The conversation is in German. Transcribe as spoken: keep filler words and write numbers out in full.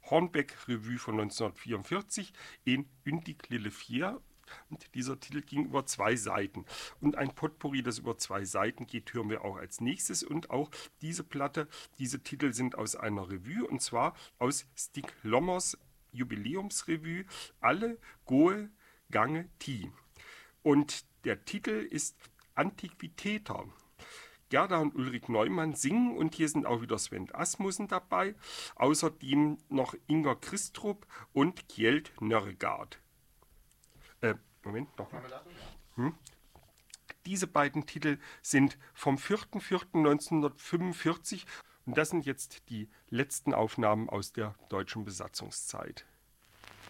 Hornbeck-Revue von neunzehnhundertvierundvierzig in Ündig Lille vier. Und dieser Titel ging über zwei Seiten. Und ein Potpourri, das über zwei Seiten geht, hören wir auch als nächstes. Und auch diese Platte, diese Titel sind aus einer Revue, und zwar aus Stig Lommers Jubiläumsrevue Alle Goe Gange Ti. Und der Titel ist Antiquitäter. Gerda und Ulrich Neumann singen, und hier sind auch wieder Sven Asmussen dabei. Außerdem noch Inga Kristrup und Kjeld Nørregaard. Äh, Moment, noch. Hm? Diese beiden Titel sind vom vierten vierten neunzehnhundertfünfundvierzig, und das sind jetzt die letzten Aufnahmen aus der deutschen Besatzungszeit.